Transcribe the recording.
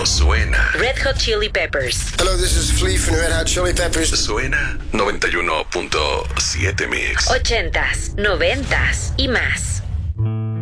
suena. Red Hot Chili Peppers. Hello, this is Flea from Red Hot Chili Peppers. Suena 91.7 Mix. 80s, 90s y más.